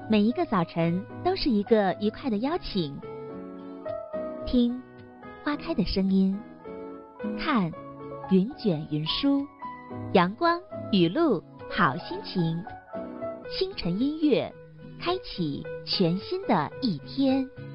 每一个早晨都是一个愉快的邀请。听花开的声音，看云卷云舒，阳光雨露好心情。清晨音乐，开启全新的一天。